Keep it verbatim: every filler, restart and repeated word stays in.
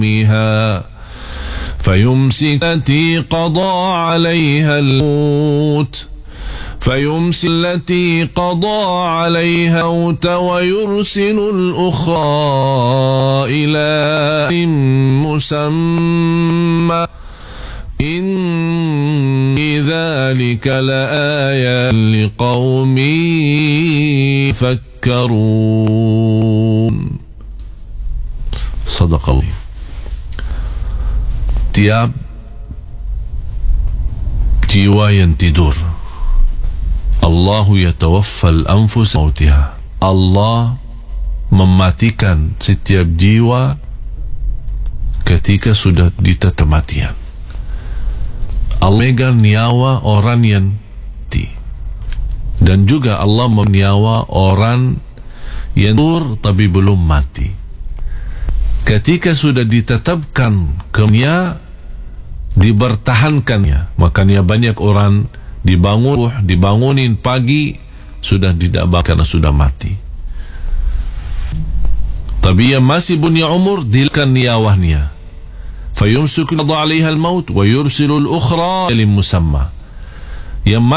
بها فيمسك التي قضى عليها الموت فيمسك التي قضى عليها الموت ويرسل الأخرى إلى أجل مسمى إن ذلك لآية لقوم يفكرون. صدق الله. Tiap jiwa yang tidur, Allahu yatawaffal anfus mautiha. Allah mematikan setiap jiwa ketika sudah ditetap kematian. Allah memegang nyawa orang yang mati, dan juga Allah memegang nyawa orang yang tidur tapi belum mati. Ketika sudah ditetapkan kematian, dibertahankannya, makanya banyak orang dibangun, dibangunin pagi sudah tidak bahkan sudah mati. Tapi yang masih punya umur dilkan nyawanya. Fayumsiku alaiha al-maut wa yursilu al-ukhra li musamma. Yang